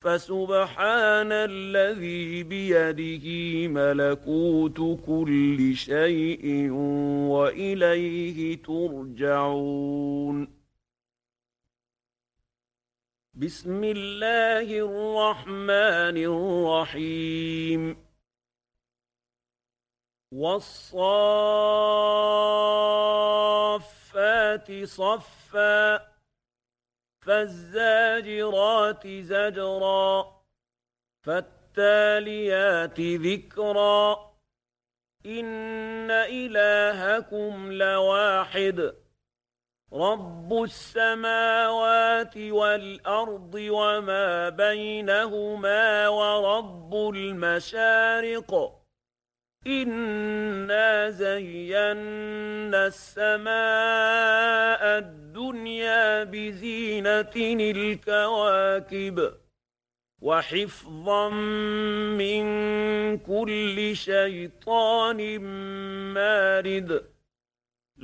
فسبحان الذي بيده ملكوت كل شيء وإليه ترجعون. بسم الله الرحمن الرحيم. والصافات صفا فالزاجرات زجرا فالتاليات ذكرا إن إلهكم لواحد رب السماوات والأرض وما بينهما ورب المشارق إنا زينا السماء الدنيا بزينة الكواكب وحفظا من كل شيطان مارد